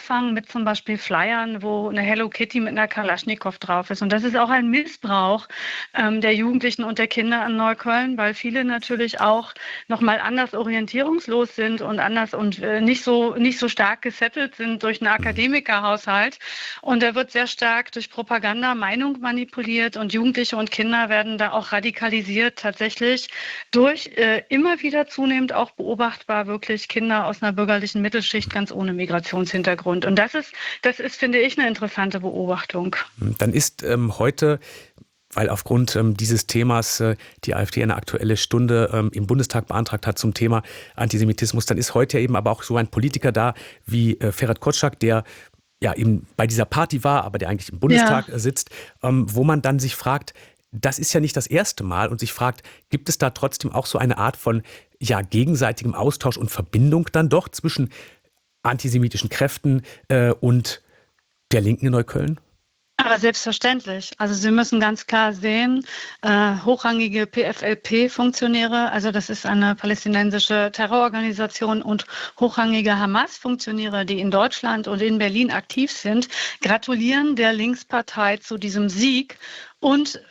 angefangen mit zum Beispiel Flyern, wo eine Hello Kitty mit einer Kalaschnikow drauf ist. Und das ist auch ein Missbrauch der Jugendlichen und der Kinder in Neukölln, weil viele natürlich auch nochmal anders orientierungslos sind und anders und nicht so stark gesettelt sind durch einen Akademikerhaushalt. Und da wird sehr stark durch Propaganda Meinung manipuliert und Jugendliche und Kinder werden da auch radikalisiert, tatsächlich durch immer wieder zunehmend auch beobachtbar wirklich Kinder aus einer bürgerlichen Mittelschicht ganz ohne Migrationshintergrund. Und das ist, finde ich, eine interessante Beobachtung. Dann ist heute, weil aufgrund dieses Themas die AfD eine Aktuelle Stunde im Bundestag beantragt hat zum Thema Antisemitismus, dann ist heute eben aber auch so ein Politiker da wie Ferhat Kotschak, der ja eben bei dieser Party war, aber der eigentlich im Bundestag sitzt, wo man dann sich fragt, das ist ja nicht das erste Mal und sich fragt, gibt es da trotzdem auch so eine Art von gegenseitigem Austausch und Verbindung dann doch zwischen antisemitischen Kräften und der Linken in Neukölln? Aber selbstverständlich. Also Sie müssen ganz klar sehen, hochrangige PFLP-Funktionäre, also das ist eine palästinensische Terrororganisation, und hochrangige Hamas-Funktionäre, die in Deutschland und in Berlin aktiv sind, gratulieren der Linkspartei zu diesem Sieg. Und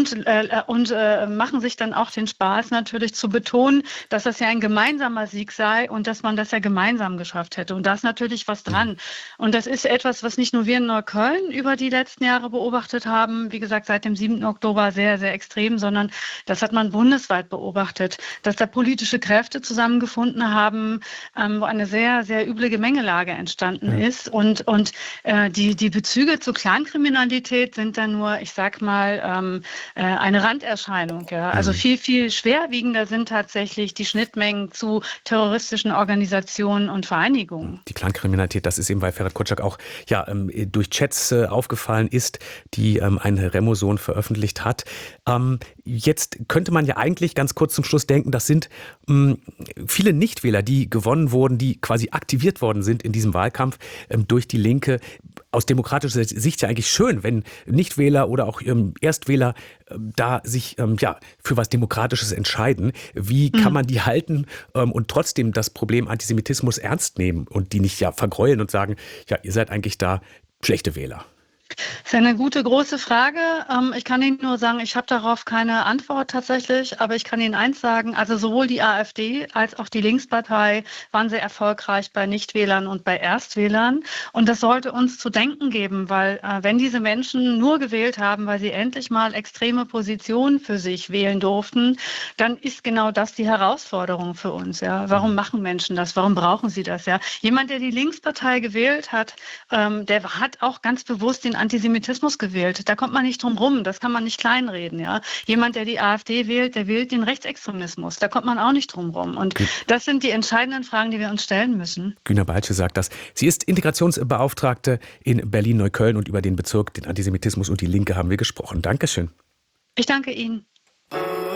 machen sich dann auch den Spaß natürlich zu betonen, dass das ja ein gemeinsamer Sieg sei und dass man das ja gemeinsam geschafft hätte. Und da ist natürlich was dran. Und das ist etwas, was nicht nur wir in Neukölln über die letzten Jahre beobachtet haben, wie gesagt, seit dem 7. Oktober sehr, sehr extrem, sondern das hat man bundesweit beobachtet, dass da politische Kräfte zusammengefunden haben, wo eine sehr, sehr üble Gemengelage entstanden ist. Und die Bezüge zur Clankriminalität sind dann nur, ich sag mal, eine Randerscheinung. Ja. Also viel, viel schwerwiegender sind tatsächlich die Schnittmengen zu terroristischen Organisationen und Vereinigungen. Die Clankriminalität, das ist eben, weil Ferhat Kotschak auch durch Chats aufgefallen ist, die ein Remo-Sohn veröffentlicht hat. Jetzt könnte man ja eigentlich ganz kurz zum Schluss denken, das sind viele Nichtwähler, die gewonnen wurden, die quasi aktiviert worden sind in diesem Wahlkampf durch die Linke. Aus demokratischer Sicht ja eigentlich schön, wenn Nichtwähler oder auch Erstwähler da sich für was Demokratisches entscheiden. Wie kann man die halten und trotzdem das Problem Antisemitismus ernst nehmen und die nicht vergreulen und sagen, ihr seid eigentlich da schlechte Wähler? Das ist eine gute, große Frage. Ich kann Ihnen nur sagen, ich habe darauf keine Antwort tatsächlich, aber ich kann Ihnen eins sagen, also sowohl die AfD als auch die Linkspartei waren sehr erfolgreich bei Nichtwählern und bei Erstwählern. Und das sollte uns zu denken geben, weil wenn diese Menschen nur gewählt haben, weil sie endlich mal extreme Positionen für sich wählen durften, dann ist genau das die Herausforderung für uns. Ja? Warum machen Menschen das? Warum brauchen sie das? Ja? Jemand, der die Linkspartei gewählt hat, der hat auch ganz bewusst den Antisemitismus gewählt. Da kommt man nicht drum rum. Das kann man nicht kleinreden. Ja? Jemand, der die AfD wählt, der wählt den Rechtsextremismus. Da kommt man auch nicht drum rum. Und das sind die entscheidenden Fragen, die wir uns stellen müssen. Güner Balce sagt das. Sie ist Integrationsbeauftragte in Berlin-Neukölln und über den Bezirk, den Antisemitismus und die Linke haben wir gesprochen. Dankeschön. Ich danke Ihnen.